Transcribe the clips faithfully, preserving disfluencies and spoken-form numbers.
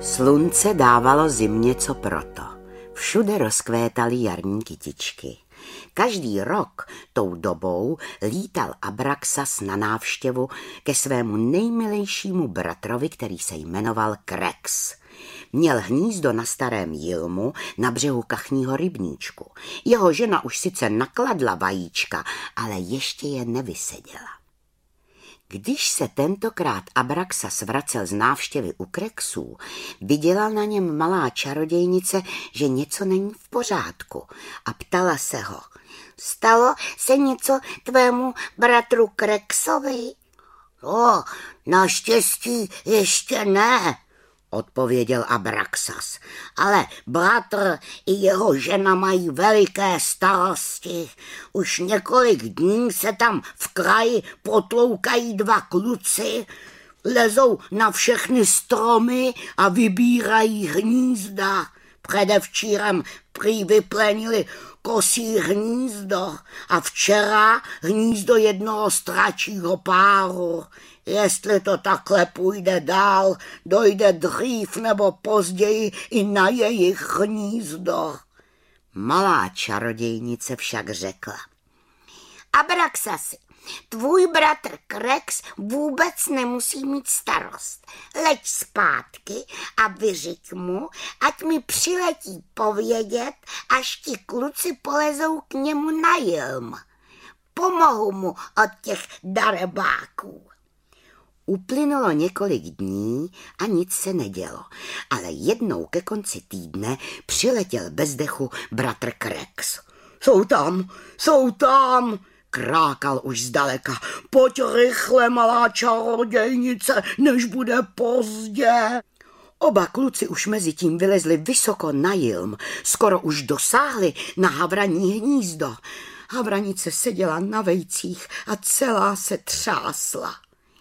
Slunce dávalo zimě co proto. Všude rozkvétaly jarní kytičky. Každý rok tou dobou lítal Abraxas na návštěvu ke svému nejmilejšímu bratrovi, který se jmenoval Krex. Měl hnízdo na starém jilmu na břehu kachního rybníčku. Jeho žena už sice nakladla vajíčka, ale ještě je nevyseděla. Když se tentokrát Abraxas vracel z návštěvy u Krexů, viděla na něm malá čarodějnice, že něco není v pořádku a ptala se ho. Stalo se něco tvému bratru Krexovi? O, naštěstí ještě ne, odpověděl Abraxas, ale bratr i jeho žena mají veliké starosti. Už několik dní se tam v kraji potloukají dva kluci, lezou na všechny stromy a vybírají hnízda. Předevčírem prý vyplenili kosí hnízdo a včera hnízdo jednoho stračího páru. Jestli to takhle půjde dál, dojde dřív nebo později i na jejich hnízdo. Malá čarodějnice však řekla. Abraxasi, tvůj bratr Krex vůbec nemusí mít starost. Leď zpátky a vyřiď mu, ať mi přiletí povědět, až ti kluci polezou k němu na jilm. Pomohu mu od těch darebáků. Uplynulo několik dní a nic se nedělo, ale jednou ke konci týdne přiletěl bez dechu bratr Krex. Jsou tam, jsou tam, krákal už zdaleka. Pojď rychle, malá čarodějnice, než bude pozdě. Oba kluci už mezi tím vylezli vysoko na jilm, skoro už dosáhli na havraní hnízdo. Havranice seděla na vejcích a celá se třásla.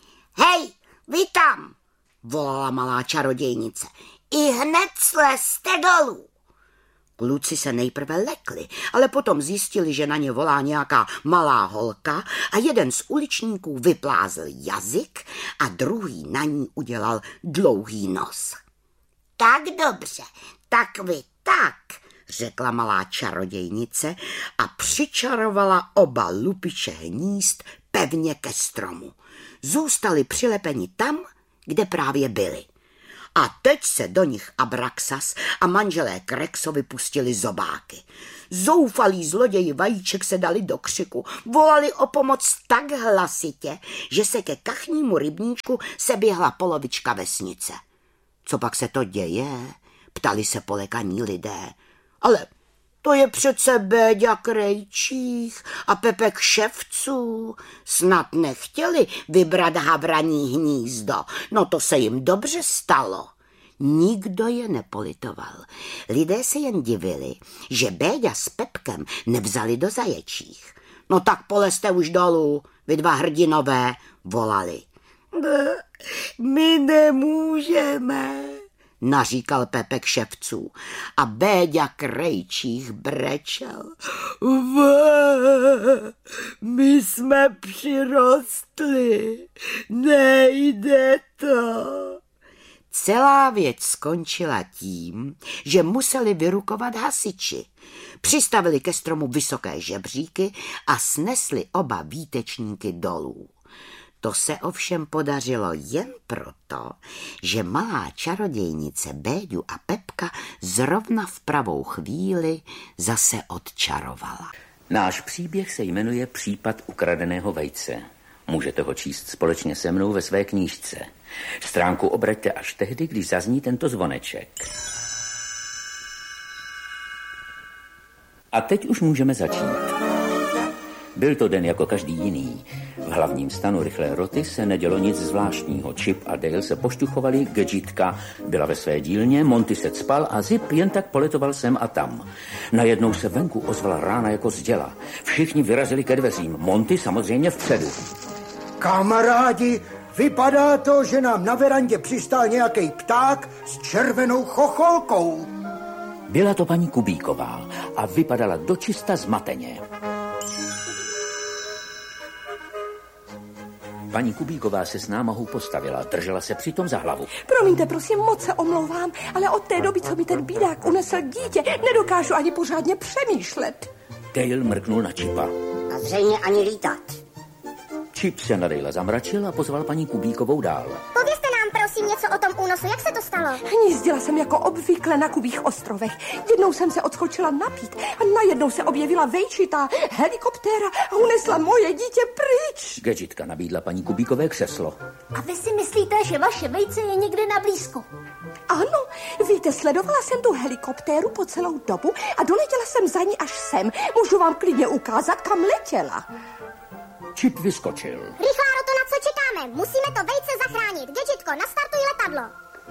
Hej, vy tam, volala malá čarodějnice, i hned slezte dolů. Kluci se nejprve lekli, ale potom zjistili, že na ně volá nějaká malá holka a jeden z uličníků vyplázl jazyk a druhý na ní udělal dlouhý nos. Tak dobře, tak vy tak, řekla malá čarodějnice a přičarovala oba lupiče hnízd pevně ke stromu. Zůstali přilepeni tam, kde právě byli. A teď se do nich Abraxas a manželé Krexovi pustili zobáky. Zoufalí zloději vajíček se dali do křiku, volali o pomoc tak hlasitě, že se ke kachnímu rybníčku seběhla polovička vesnice. Co pak se to děje? Ptali se polekaní lidé. Ale to je přece Béďa Krejčích a Pepe Kševců. Snad nechtěli vybrat havraní hnízdo. No to se jim dobře stalo. Nikdo je nepolitoval. Lidé se jen divili, že Béďa s Pepkem nevzali do Zaječích. No tak polezte už dolů, vy dva hrdinové, volali. My nemůžeme, naříkal Pepe Kševců a Béďa Krejčích brečel. Vá, my jsme přirostli, nejde to. Celá věc skončila tím, že museli vyrukovat hasiči. Přistavili ke stromu vysoké žebříky a snesli oba výtečníky dolů. To se ovšem podařilo jen proto, že malá čarodějnice Béďu a Pepka zrovna v pravou chvíli zase odčarovala. Náš příběh se jmenuje Případ ukradeného vejce. Můžete ho číst společně se mnou ve své knížce. Stránku obraťte až tehdy, když zazní tento zvoneček. A teď už můžeme začít. Byl to den jako každý jiný. V hlavním stanu rychlé roty se nedělo nic zvláštního. Chip a Dale se pošťuchovali, Gadgetka byla ve své dílně, Monty se cpal a Zip jen tak poletoval sem a tam. Najednou se venku ozvala rána jako z děla. Všichni vyrazili ke dveřím, Monty samozřejmě vpředu. Kamarádi, vypadá to, že nám na verandě přistál nějaký pták s červenou chocholkou. Byla to paní Kubíková a vypadala dočista zmateně. Paní Kubíková se s námahou postavila, držela se přitom za hlavu. Promiňte, prosím, moc se omlouvám, ale od té doby, co mi ten bídák unesl dítě, nedokážu ani pořádně přemýšlet. Dale mrknul na Čipa. A zřejmě ani lítat. Čip se na Dale zamračil a pozval paní Kubíkovou dál. Povězte nám prosím něco o tom únosu, jak se to stalo? Hnízdila jsem jako obvykle na Kubích ostrovech. Jednou jsem se odskočila napít a najednou se objevila vejčitá helikoptéra a unesla moje dítě pryč. Gadgetka nabídla paní Kubíkové křeslo. A vy si myslíte, že vaše vejce je někde na blízku? Ano, víte, sledovala jsem tu helikoptéru po celou dobu a doletěla jsem za ní až sem. Můžu vám klidně ukázat, kam letěla. Čip vyskočil. Rychlá Roto, na co čekáme? Musíme to vejce zachránit. Gadgetko, nastartuj letadlo.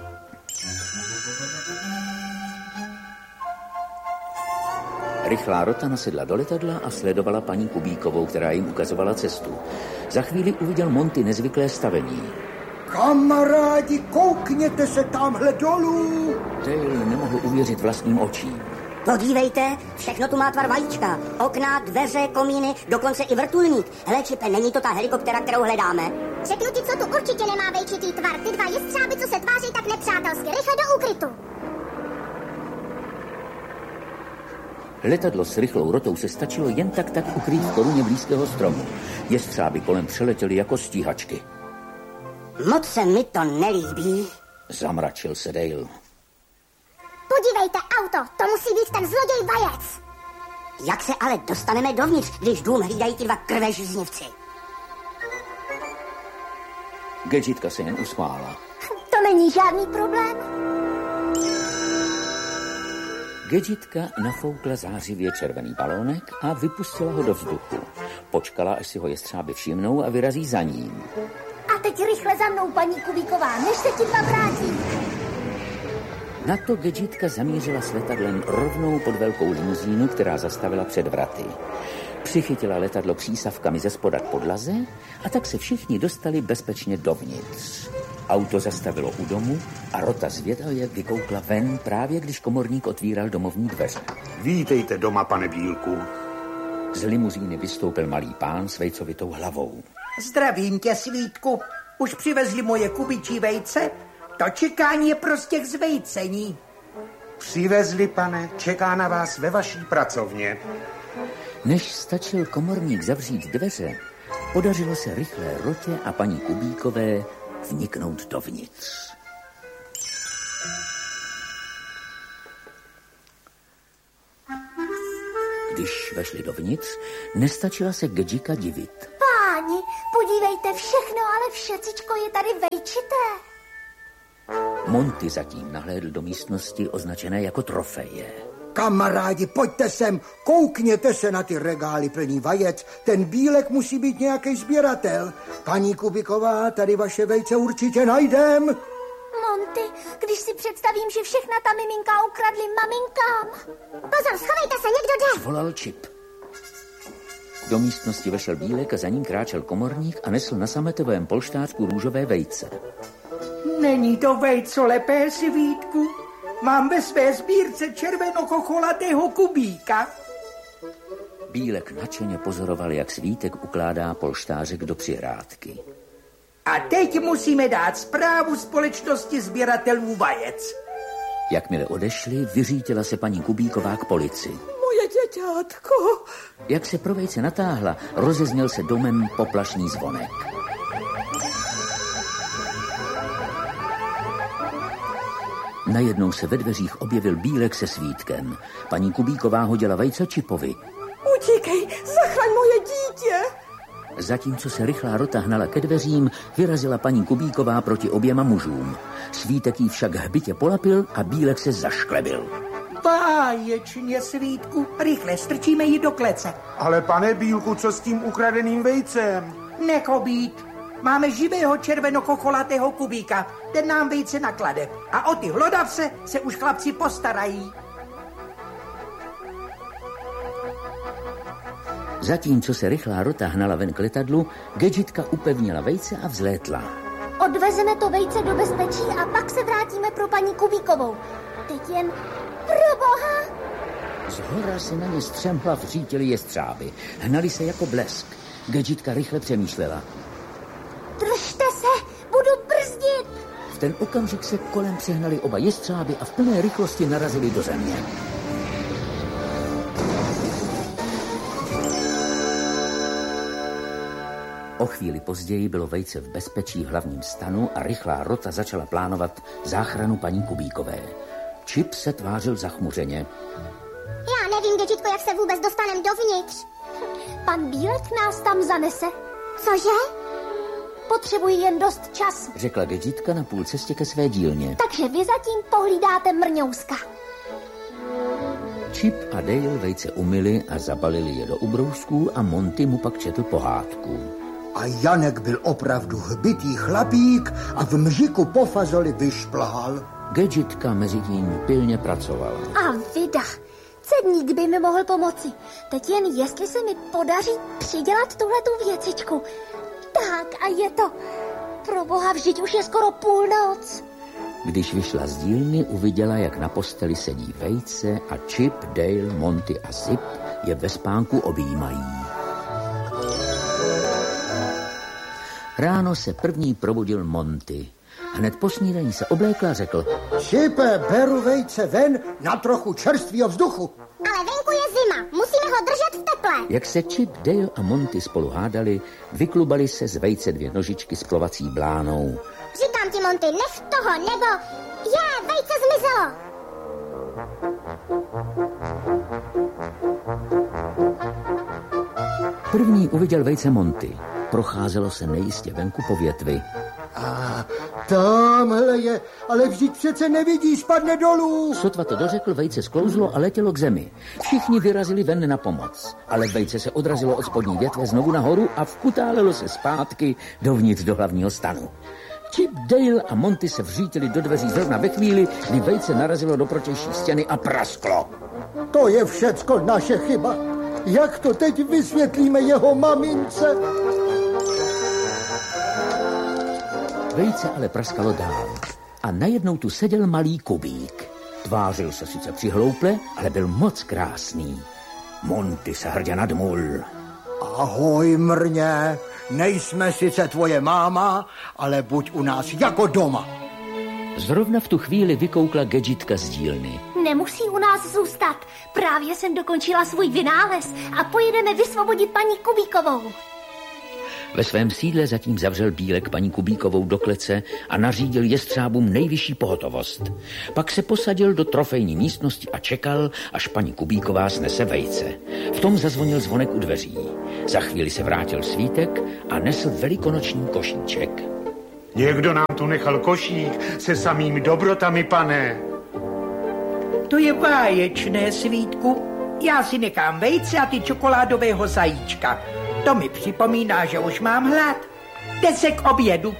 Rychlá Rota nasedla do letadla a sledovala paní Kubíkovou, která jim ukazovala cestu. Za chvíli uviděl Monty nezvyklé stavení. Kamarádi, koukněte se tamhle dolů. Dale nemohl uvěřit vlastním očím. Podívejte, všechno tu má tvar vajíčka. Okna, dveře, komíny, dokonce i vrtulník. Hele, Čipe, není to ta helikoptera, kterou hledáme? Řeknu ti, co tu určitě nemá vejčitý tvar. Ty dva jestřáby, co se tváří tak nepřátelsky. Rychle do úkrytu. Letadlo s Rychlou Rotou se stačilo jen tak tak ukrýt v koruně blízkého stromu. Jestřáby kolem přeletěli jako stíhačky. Moc se mi to nelíbí. Zamračil se Dale. Podívejte, auto, to musí být ten zloděj vajec. Jak se ale dostaneme dovnitř, když dům hlídají ti dva krvežíznivci? Gadgetka se jen usmála. To není žádný problém. Gadgetka nafoukla zářivě červený balónek a vypustila ho do vzduchu. Počkala, až si ho jestřáby všimnou a vyrazí za ním. A teď rychle za mnou, paní Kubíková, než se ti dva vrátí. Na to Gadgetka zamířila s letadlem rovnou pod velkou limuzínu, která zastavila před vraty. Přichytila letadlo přísavkami ze spoda k podlaze a tak se všichni dostali bezpečně dovnitř. Auto zastavilo u domu a Rota zvědavě vykoukla ven právě, když komorník otvíral domovní dveře. Vítejte doma, pane Bílku. Z limuzíny vystoupil malý pán s vejcovitou hlavou. Zdravím tě, Svítku. Už přivezli moje kubičí vejce? To čekání je prostě k zvejcení. Přivezli, pane, čeká na vás ve vaší pracovně. Než stačil komorník zavřít dveře, podařilo se Rychlé Rotě a paní Kubíkové vniknout dovnitř. Když vešli dovnitř, nestačila se Gadgetka divit. Páni, podívejte, všechno, ale všecičko je tady vejčité. Monty zatím nahlédl do místnosti označené jako trofeje. Kamarádi, pojďte sem, koukněte se na ty regály plný vajec. Ten Bílek musí být nějaký sběratel. Paní Kubíková, tady vaše vejce určitě najdem. Monty, když si představím, že všechna ta miminka ukradli maminkám. Pozor, schovejte se, někdo jde. Zvolal Čip. Do místnosti vešel Bílek a za ním kráčel komorník a nesl na sametovém polštářku růžové vejce. Není to vejcolepé, Svítku. Mám ve své sbírce červenochocholatého kubíka. Bílek nadšeně pozoroval, jak Svítek ukládá polštářek do přihrádky. A teď musíme dát zprávu společnosti sběratelů vajec. Jakmile odešli, vyřítila se paní Kubíková k policii. Moje děťátko. Jak se pro vejce natáhla, rozezněl se domem poplašný zvonek. Najednou se ve dveřích objevil Bílek se Svítkem. Paní Kubíková hodila vejce Čipovi. Utíkej, zachraň moje dítě. Zatímco se Rychlá Rota hnala ke dveřím, vyrazila paní Kubíková proti oběma mužům. Svítek jí však hbitě polapil a Bílek se zašklebil. Báječně, Svítku, rychle strčíme ji do klece. Ale pane Bílku, co s tím ukradeným vejcem? Nech ho být. Máme živého červenochocholatého kubíka, ten nám vejce naklade. A o ty hlodavce se už chlapci postarají. Zatímco se Rychlá Rota hnala ven k letadlu, Gadgetka upevnila vejce a vzlétla. Odvezeme to vejce do bezpečí a pak se vrátíme pro paní Kubíkovou. Teď jen proboha. Zhora se na ně střemhla vřítili jestřáby. Hnali se jako blesk. Gadgetka rychle přemýšlela. Držte se, budu brzdit. V ten okamžik se kolem přehnali oba jestřáby a v plné rychlosti narazili do země. O chvíli později bylo vejce v bezpečí v hlavním stanu a rychlá rota začala plánovat záchranu paní Kubíkové. Čip se tvářil zachmuřeně. Já nevím, Gadgetko, jak se vůbec dostanem dovnitř. Pan Bílek nás tam zanese. Cože? Potřebuji jen dost času. Řekla Gadgetka na půl cestě ke své dílně. Takže vy zatím pohlídáte Mrňouska. Čip a Dale vejce umyli a zabalili je do ubrousků a Monty mu pak četl pohádku. A Janek byl opravdu hbitý chlapík a v mžiku po fazoli vyšplhal. Gadgetka mezi tím pilně pracovala. A vida, cedník by mi mohl pomoci. Teď jen jestli se mi podaří přidělat tuhletu věcičku. Tak a je to. Proboha, vždyť už je skoro půlnoc. Když vyšla z dílny, uviděla, jak na posteli sedí vejce a Chip, Dale, Monty a Zip je ve spánku objímají. Ráno se první probudil Monty. Hned po snídani se oblékl a řekl: Čipe, beru vejce ven na trochu čerstvého vzduchu. Ale venku je zima, musíme ho držet v teple. Jak se Chip, Dale a Monty spolu hádali, vyklubali se z vejce dvě nožičky s plovací blánou. Říkám ti, Monty, nech toho, nebo... Je, vejce zmizelo. První uviděl vejce Monty. Procházelo se nejistě venku po větvi. A tamhle je, ale vždyť přece nevidí, spadne dolů. Sotva to dořekl, vejce sklouzlo a letělo k zemi. Všichni vyrazili ven na pomoc, ale vejce se odrazilo od spodní větve znovu nahoru a vkutálelo se zpátky dovnitř do hlavního stanu. Chip, Dale a Monty se vřítili do dveří zrovna ve chvíli, kdy vejce narazilo do protější stěny a prasklo. To je všecko naše chyba. Jak to teď vysvětlíme jeho mamince? Vejce ale praskalo dál a najednou tu seděl malý Kubík. Tvářil se sice přihlouple, ale byl moc krásný. Monty se hrdě nadmul. Ahoj, Mrně, nejsme sice tvoje máma, ale buď u nás jako doma. Zrovna v tu chvíli vykoukla Gadgetka z dílny. Nemusí u nás zůstat. Právě jsem dokončila svůj vynález a pojedeme vysvobodit paní Kubíkovou. Ve svém sídle zatím zavřel Bílek paní Kubíkovou do klece a nařídil jestřábům nejvyšší pohotovost. Pak se posadil do trofejní místnosti a čekal, až paní Kubíková snese vejce. V tom zazvonil zvonek u dveří. Za chvíli se vrátil Svítek a nesl velikonoční košíček. Někdo nám tu nechal košík se samými dobrotami, pane. To je báječné, Svítku. Já si nechám vejce a ty čokoládového zajíčka. To mi připomíná, že už mám hlad. Jde se k obědu.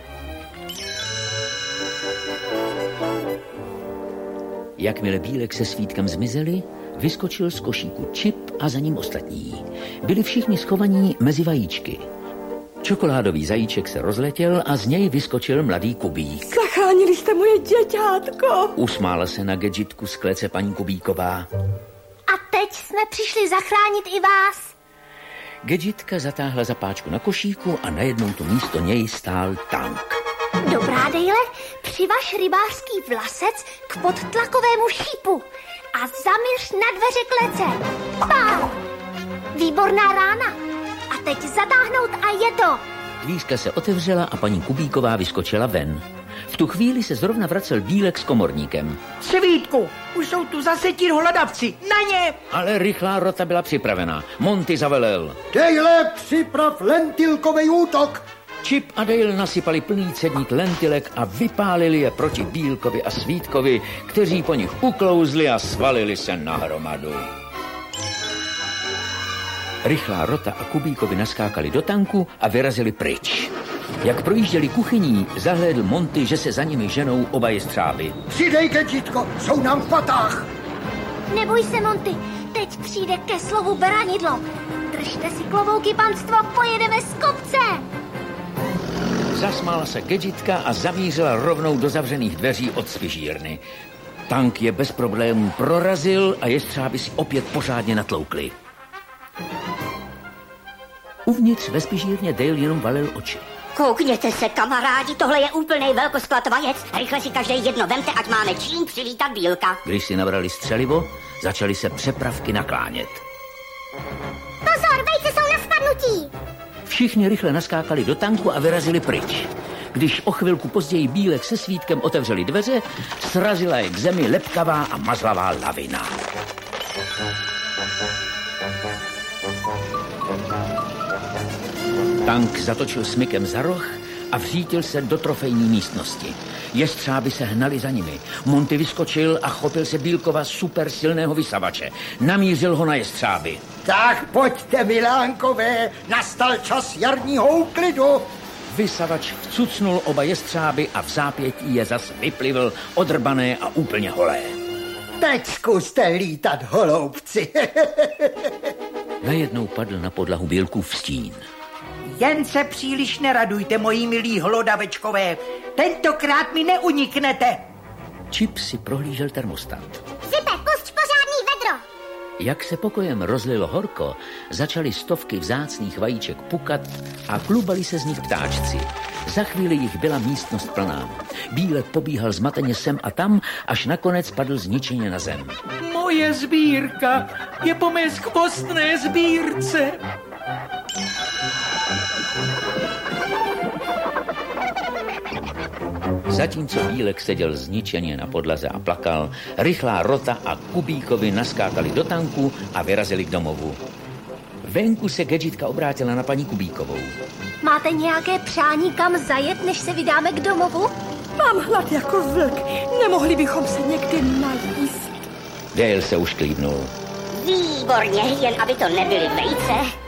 Jakmile Bílek se Svítkem zmizeli, vyskočil z košíku Chip a za ním ostatní. Byli všichni schovaní mezi vajíčky. Čokoládový zajíček se rozletěl a z něj vyskočil mladý Kubík. Zachránili jste moje děťátko. Usmála se na Gadgetku z klece paní Kubíková. A teď jsme přišli zachránit i vás. Gadgetka zatáhla zapáčku na košíku a najednou tu místo něj stál tank. Dobrá, Dale, přivaž rybářský vlasec k podtlakovému šípu a zaměř na dveře klece. Pál! Výborná rána. A teď zatáhnout a je to. Dvířka se otevřela a paní Kubíková vyskočila ven. V tu chvíli se zrovna vracel Bílek s komorníkem. Svítku, už jsou tu zase ti hlodavci, na ně! Ale rychlá rota byla připravena. Monty zavelel. Dejle, připrav lentilkový útok. Chip a Dale nasypali plný cedník lentilek a vypálili je proti Bílkovi a Svítkovi, kteří po nich uklouzli a svalili se na hromadu. Rychlá rota a Kubíkovi naskákali do tanku a vyrazili pryč. Jak projížděli kuchyní, zahlédl Monty, že se za nimi ženou oba jestřáby. Přidej, Gadgetko, jsou nám v patách. Neboj se, Monty, teď přijde ke slovu beranidlo. Držte si klobouky, panstvo, pojedeme z kopce. Zasmála se Gadgetka a zamířila rovnou do zavřených dveří od spižírny. Tank je bez problémů prorazil a jestřáby si opět pořádně natloukli. Uvnitř ve spižírně Dale jenom valil oči. Koukněte se, kamarádi, tohle je úplný velkosklad vajec. Rychle si každý jedno vemte, ať máme čím přivítat bílka. Když si nabrali střelivo, začaly se přepravky naklánět. Pozor, vejce jsou na spadnutí. Všichni rychle naskákali do tanku a vyrazili pryč. Když o chvilku později Bílek se Svítkem otevřeli dveře, srazila je k zemi lepkavá a mazlavá lavina. Tank zatočil smykem za roh a vřítil se do trofejní místnosti. Jestřáby se hnali za nimi. Monty vyskočil a chopil se Bílkova super silného vysavače. Namířil ho na jestřáby. Tak pojďte, milánkové, nastal čas jarního úklidu. Vysavač vcucnul oba jestřáby a v zápětí je zas vyplivl odrbané a úplně holé. Teď zkuste lítat, holoubci. Najednou padl na podlahu Bílkův stín. Jen se příliš neradujte, moji milí hlodavečkové. Tentokrát mi neuniknete. Čip si prohlížel termostat. Zipe, pusť pořádný vedro. Jak se pokojem rozlilo horko, začaly stovky vzácných vajíček pukat a klubali se z nich ptáčci. Za chvíli jich byla místnost plná. Bílek pobíhal zmateně sem a tam, až nakonec padl zničeně na zem. Moje sbírka je po mé skvostné sbírce. Zatímco Bílek seděl zničeně na podlaze a plakal, rychlá Rota a Kubíkovi naskákali do tanku a vyrazili k domovu. Venku se Gadgetka obrátila na paní Kubíkovou. Máte nějaké přání, kam zajet, než se vydáme k domovu? Mám hlad jako vlk. Nemohli bychom se někdy najíst. Dale se už klíbnul. Výborně, jen aby to nebyly vejce.